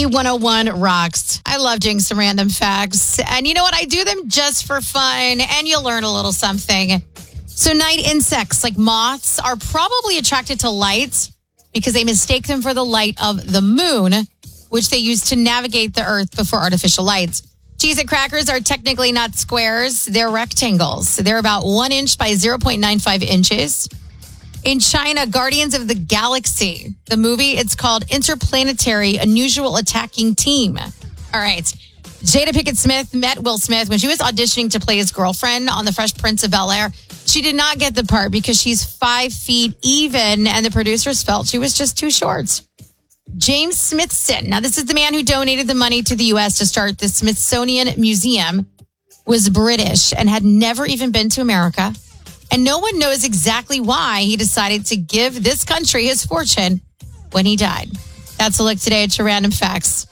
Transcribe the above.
B101 rocks. I love doing some random facts. And you know what? I do them just for fun, and you'll learn a little something. So night insects like moths are probably attracted to light because they mistake them for the light of the moon, which they use to navigate the earth before artificial lights. Cheez-It crackers are technically not squares. They're rectangles. They're about 1 inch by 0.95 inches. In China, Guardians of the Galaxy, the movie, it's called Interplanetary Unusual Attacking Team. All right. Jada Pinkett Smith met Will Smith when she was auditioning to play his girlfriend on The Fresh Prince of Bel-Air. She did not get the part because she's 5 feet even, and the producers felt she was just too short. James Smithson, now this is the man who donated the money to the U.S. to start the Smithsonian Museum, was British and had never even been to America. And no one knows exactly why he decided to give this country his fortune when he died. That's a look today at your random facts.